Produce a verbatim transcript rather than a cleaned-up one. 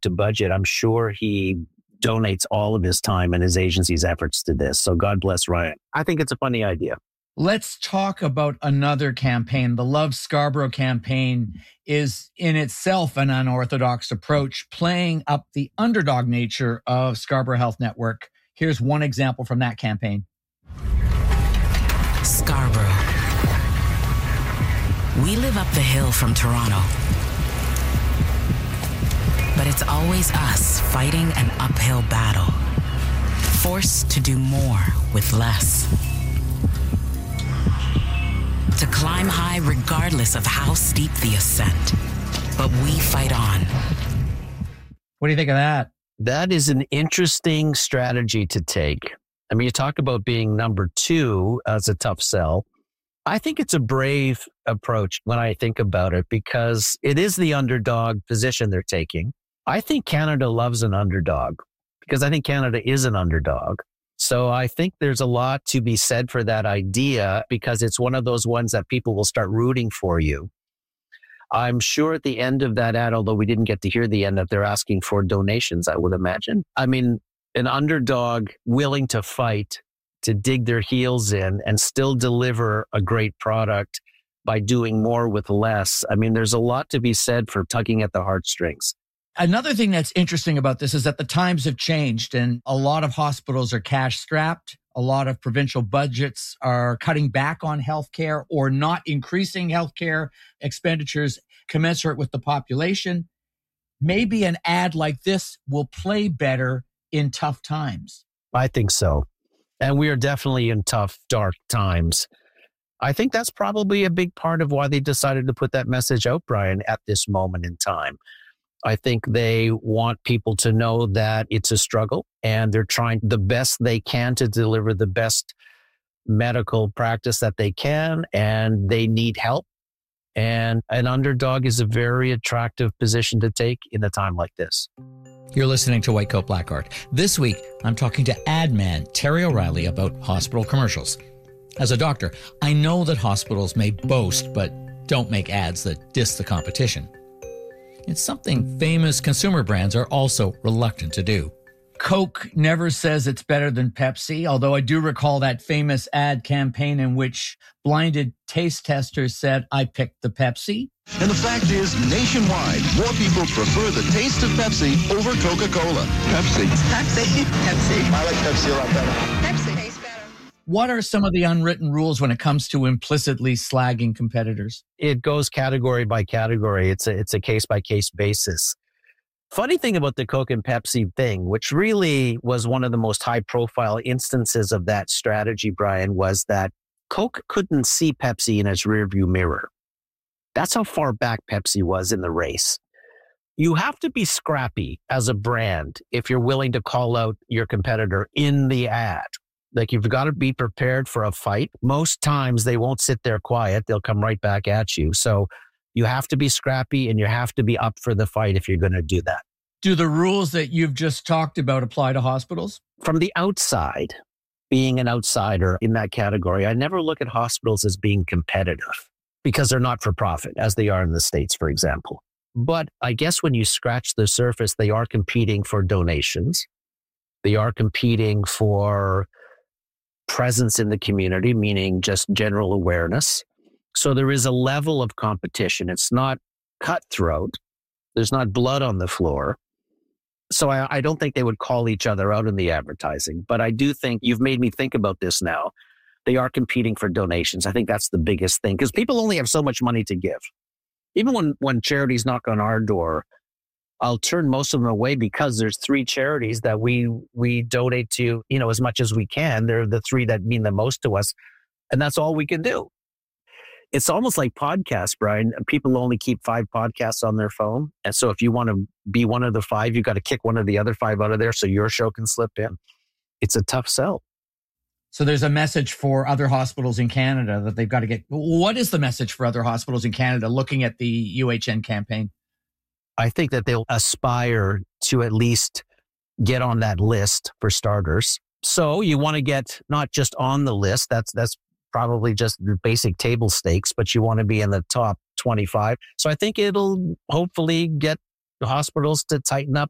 to budget, I'm sure he donates all of his time and his agency's efforts to this. So God bless Ryan. I think it's a funny idea. Let's talk about another campaign. The Love Scarborough campaign is in itself an unorthodox approach, playing up the underdog nature of Scarborough Health Network. Here's one example from that campaign. Scarborough. We live up the hill from Toronto. But it's always us fighting an uphill battle, forced to do more with less. To climb high regardless of how steep the ascent. But we fight on. What do you think of that? That is an interesting strategy to take. I mean, you talk about being number two as a tough sell. I think it's a brave approach when I think about it, because it is the underdog position they're taking. I think Canada loves an underdog, because I think Canada is an underdog. So I think there's a lot to be said for that idea, because it's one of those ones that people will start rooting for you. I'm sure at the end of that ad, although we didn't get to hear the end, that they're asking for donations, I would imagine. I mean, an underdog willing to fight, to dig their heels in and still deliver a great product by doing more with less. I mean, there's a lot to be said for tugging at the heartstrings. Another thing that's interesting about this is that the times have changed and a lot of hospitals are cash strapped. A lot of provincial budgets are cutting back on healthcare or not increasing healthcare expenditures commensurate with the population. Maybe an ad like this will play better in tough times. I think so. And we are definitely in tough, dark times. I think that's probably a big part of why they decided to put that message out, Brian, at this moment in time. I think they want people to know that it's a struggle and they're trying the best they can to deliver the best medical practice that they can, and they need help. And an underdog is a very attractive position to take in a time like this. You're listening to White Coat Black Art. This week, I'm talking to ad man Terry O'Reilly about hospital commercials. As a doctor, I know that hospitals may boast, but don't make ads that diss the competition. It's something famous consumer brands are also reluctant to do. Coke never says it's better than Pepsi, although I do recall that famous ad campaign in which blinded taste testers said, I picked the Pepsi. And the fact is, nationwide, more people prefer the taste of Pepsi over Coca-Cola. Pepsi. Pepsi. Pepsi. I like Pepsi a lot better. Pepsi tastes better. What are some of the unwritten rules when it comes to implicitly slagging competitors? It goes category by category. It's a, it's a case-by-case basis. Funny thing about the Coke and Pepsi thing, which really was one of the most high-profile instances of that strategy, Brian, was that Coke couldn't see Pepsi in its rearview mirror. That's how far back Pepsi was in the race. You have to be scrappy as a brand if you're willing to call out your competitor in the ad. Like, you've got to be prepared for a fight. Most times they won't sit there quiet. They'll come right back at you. So you have to be scrappy and you have to be up for the fight if you're going to do that. Do the rules that you've just talked about apply to hospitals? From the outside, being an outsider in that category, I never look at hospitals as being competitive because they're not for profit, as they are in the States, for example. But I guess when you scratch the surface, they are competing for donations. They are competing for presence in the community, meaning just general awareness. So there is a level of competition. It's not cutthroat. There's not blood on the floor. So I, I don't think they would call each other out in the advertising. But I do think you've made me think about this now. They are competing for donations. I think that's the biggest thing, because people only have so much money to give. Even when, when charities knock on our door, I'll turn most of them away because there's three charities that we we donate to, you know, as much as we can. They're the three that mean the most to us. And that's all we can do. It's almost like podcasts, Brian. People only keep five podcasts on their phone. And so if you want to be one of the five, you've got to kick one of the other five out of there so your show can slip in. It's a tough sell. So there's a message for other hospitals in Canada that they've got to get. What is the message for other hospitals in Canada looking at the U H N campaign? I think that they'll aspire to at least get on that list for starters. So you want to get not just on the list. That's that's probably just the basic table stakes, but you want to be in the top twenty-five. So I think it'll hopefully get the hospitals to tighten up